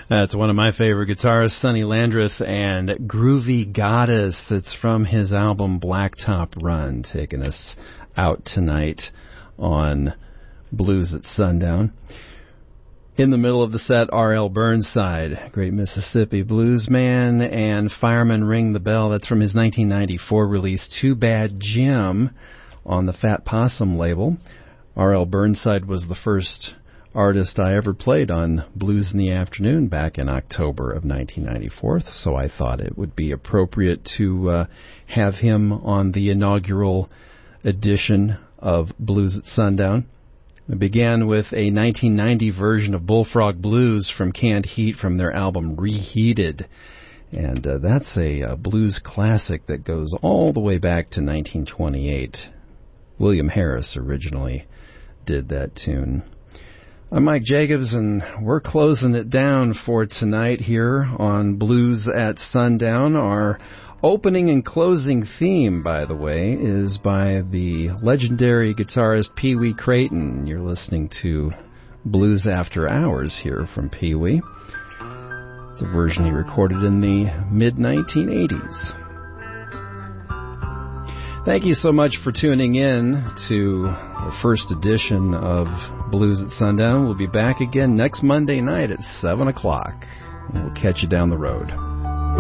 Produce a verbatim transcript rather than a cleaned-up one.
That's one of my favorite guitarists, Sonny Landreth, and Groovy Goddess. It's from his album Blacktop Run, taking us out tonight on Blues at Sundown. In the middle of the set, R L Burnside, great Mississippi bluesman, and Fireman Ring the Bell. That's from his nineteen ninety-four release, Too Bad Jim, on the Fat Possum label. R L Burnside was the first artist I ever played on Blues in the Afternoon back in October of nineteen ninety-four, so I thought it would be appropriate to uh, have him on the inaugural edition of Blues at Sundown. It began with a nineteen ninety version of Bullfrog Blues from Canned Heat from their album Reheated, and uh, that's a, a blues classic that goes all the way back to nineteen twenty-eight. William Harris originally did that tune. I'm Mike Jacobs, and we're closing it down for tonight here on Blues at Sundown. Our opening and closing theme, by the way, is by the legendary guitarist Pee Wee Crayton. You're listening to Blues After Hours here from Pee Wee. It's a version he recorded in the mid nineteen eighties. Thank you so much for tuning in to the first edition of Blues at Sundown. We'll be back again next Monday night at seven o'clock. We'll catch you down the road.